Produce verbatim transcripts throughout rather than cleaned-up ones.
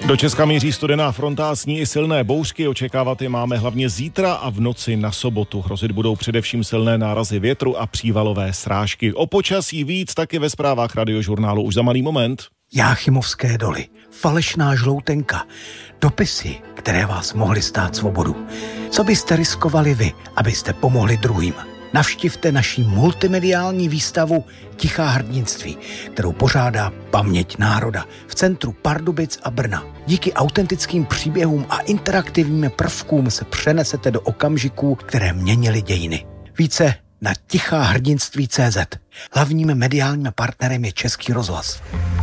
Do Česka míří studená fronta a s ní i silné bouřky. Očekávat je máme hlavně zítra a v noci na sobotu. Hrozit budou především silné nárazy větru a přívalové srážky. O počasí víc taky ve zprávách Radiožurnálu už za malý moment. Jáchymovské doly, falešná žloutenka, dopisy, které vás mohly stát svobodu. Co byste riskovali vy, abyste pomohli druhým? Navštivte naši multimediální výstavu Tichá hrdinství, kterou pořádá Paměť národa v centru Pardubic a Brna. Díky autentickým příběhům a interaktivním prvkům se přenesete do okamžiků, které měnily dějiny. Více na tichá hrdinství tečka cé zet. Hlavním mediálním partnerem je Český rozhlas.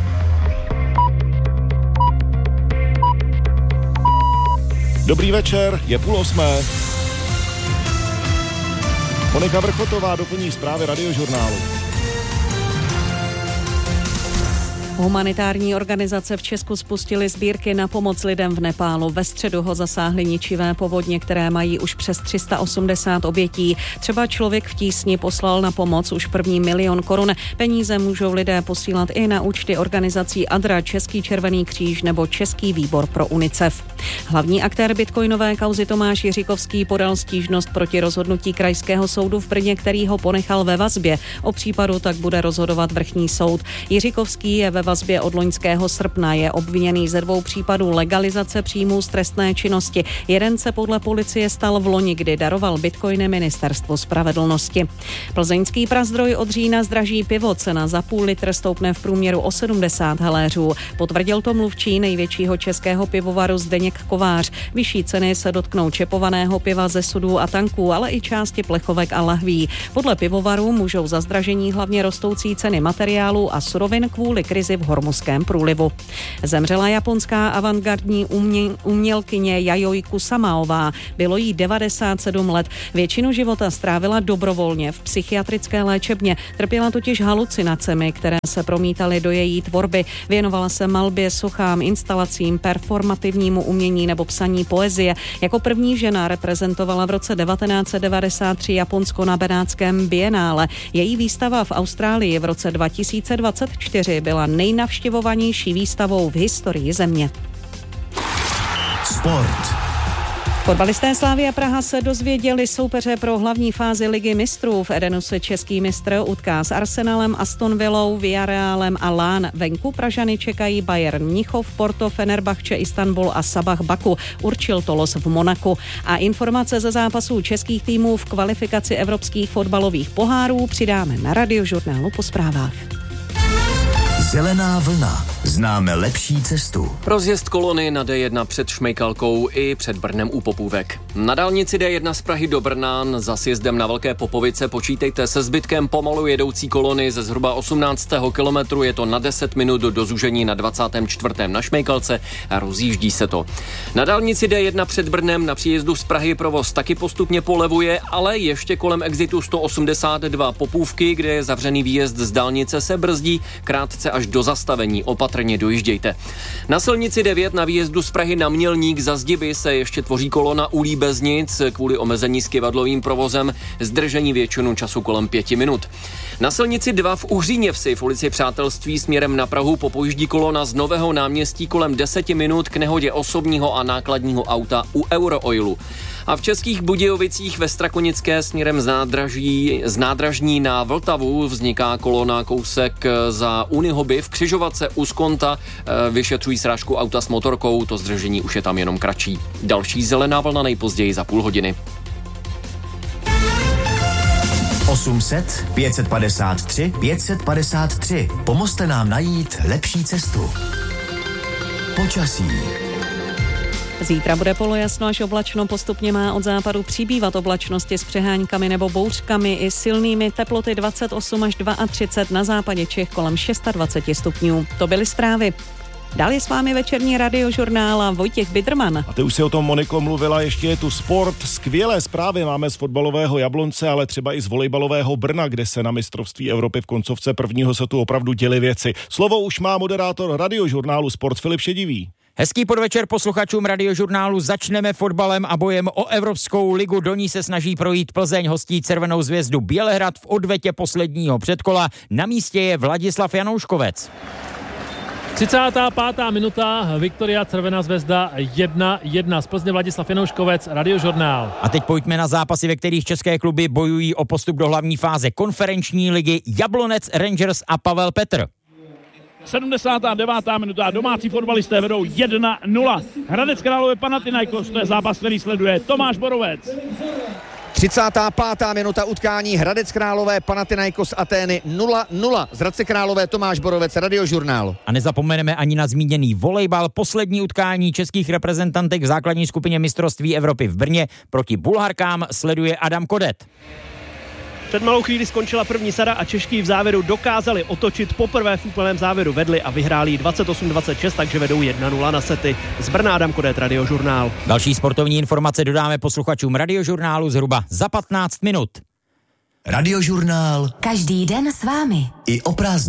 Dobrý večer, je půl osmé. Monika Vrchotová doplní zprávy Radiožurnálu. Humanitární organizace v Česku spustily sbírky na pomoc lidem v Nepálu. Ve středu ho zasáhly ničivé povodně, které mají už přes tři sta osmdesát obětí. Třeba Člověk v tísni poslal na pomoc už první milion korun. Peníze můžou lidé posílat i na účty organizací Adra, Český červený kříž nebo Český výbor pro UNICEF. Hlavní aktér bitcoinové kauzy Tomáš Jiříkovský podal stížnost proti rozhodnutí Krajského soudu v Brně, který ho ponechal ve vazbě. O případu tak bude rozhodovat vrchní soud. Jiříkovský je ve vazbě od loňského srpna, je obviněný ze dvou případů legalizace příjmů z trestné činnosti. Jeden se podle policie stal v loni, kdy daroval bitcoiny Ministerstvu spravedlnosti. Plzeňský Prazdroj od října zdraží pivo, cena za půl litr stoupne v průměru o sedmdesát haléřů. Potvrdil to mluvčí největšího českého pivovaru Zdeněk Kovář. Vyšší ceny se dotknou čepovaného piva ze sudů a tanků, ale i části plechovek a lahví. Podle pivovarů můžou za zdražení hlavně rostoucí ceny materiálů a surovin kvůli krizi v Hormuzském průlivu. Zemřela japonská avantgardní umě, umělkyně Yayoi Kusamaová. Bylo jí devadesát sedm let. Většinu života strávila dobrovolně v psychiatrické léčebně. Trpěla totiž halucinacemi, které se promítaly do její tvorby. Věnovala se malbě, sochám, instalacím, performativnímu umění nebo psaní poezie. Jako první žena reprezentovala v roce devatenáct set devadesát tři Japonsko na Benátském bienále. Její výstava v Austrálii v roce dva tisíce dvacet čtyři byla nejnavštěvovanější výstavou v historii země. Sport. Fotbalisté Slavia Praha se dozvěděli soupeře pro hlavní fázi Ligy mistrů. V Edenu se český mistr utká s Arsenalem, Aston Villou, Villarrealem a Lán. Venku Pražany čekají Bayern Mnichov, Porto, Fenerbahce, Istanbul a Sabah Baku. Určil to los v Monaku. A informace ze zápasů českých týmů v kvalifikaci evropských fotbalových pohárů přidáme na Radiožurnálu po zprávách. Zelená vlna. Známe lepší cestu. Rozjezd kolony na dé jedna před Šmejkalkou i před Brnem u Popůvek. Na dálnici dé jedna z Prahy do Brna za sjezdem na Velké Popovice počítejte se zbytkem pomalu jedoucí kolony ze zhruba osmnáctého kilometru. Je to na deset minut do zúžení na dvacátém čtvrtém na Šmejkalce a rozjíždí se to. Na dálnici dé jedna před Brnem na příjezdu z Prahy provoz taky postupně polevuje, ale ještě kolem exitu sto osmdesát dva Popůvky, kde je zavřený výjezd z dálnice, se brzdí krátce až do zastavení. Opatrně dojíždějte. Na silnici devět na výjezdu z Prahy na Mělník za Zdiby se ještě tvoří kolona u Líbeznic kvůli omezení s kyvadlovým provozem, zdržení většinu času kolem pěti minut. Na silnici dva v Uhříněvsi v ulici Přátelství směrem na Prahu popojíždí kolona z Nového náměstí kolem deseti minut k nehodě osobního a nákladního auta u Eurooilu. A v Českých Budějovicích ve Strakonické směrem z nádraží, z nádražní na Vltavu vzniká kolona kousek za Unihoby v křižovatce u Skonta. Vyšetřují srážku auta s motorkou, to zdržení už je tam jenom kratší. Další zelená vlna nejpozději za půl hodiny. osm set, pět set padesát tři, pět set padesát tři. Pomozte nám najít lepší cestu. Počasí. Zítra bude polojasno až oblačno, postupně má od západu přibývat oblačnosti s přeháňkami nebo bouřkami i silnými, teploty dvacet osm až třicet dva, na západě Čech kolem dvacet šest stupňů. To byly zprávy. Dál je s vámi večerní Radiožurnál a Vojtěch Bidrman. A ty už si o tom, Moniko, mluvila, ještě je tu sport. Skvělé zprávy máme z fotbalového Jablonce, ale třeba i z volejbalového Brna, kde se na mistrovství Evropy v koncovce prvního setu opravdu děly věci. Slovo už má moderátor Radiožurnálu Sport Filip Šedivý. Hezký podvečer posluchačům Radiožurnálu. Začneme fotbalem a bojem o Evropskou ligu. Do ní se snaží projít Plzeň, hostí Červenou zvězdu Bělehrad v odvetě posledního předkola. Na místě je Vladislav Janouškovec. třicátá pátá minuta, Viktoria Červená Zvezda jedna jedna. Z Plzně Vladislav Janouškovec, Radiožurnál. A teď pojďme na zápasy, ve kterých české kluby bojují o postup do hlavní fáze konferenční ligy. Jablonec, Rangers a Pavel Petr. sedmdesátá devátá minuta, domácí fotbalisté vedou jedna nula. Hradec Králové Panathinaikos, to je zápas, který sleduje Tomáš Borovec. třicátá pátá minuta utkání Hradec Králové Panathinaikos Atény nula nula. Z Hradce Králové Tomáš Borovec, Radiožurnál. A nezapomeneme ani na zmíněný volejbal. Poslední utkání českých reprezentantek v základní skupině mistrovství Evropy v Brně proti Bulharkám sleduje Adam Kodet. Před malou chvíli skončila první sada a Češky v závěru dokázali otočit. Poprvé v úplném závěru vedli a vyhráli dvacet osm dvacet šest, takže vedou jedna nula na sety. Z Brna Adam Kodet, Radiožurnál. Další sportovní informace dodáme posluchačům Radiožurnálu zhruba za patnáct minut. Radiožurnál. Každý den s vámi. I o prázdninách.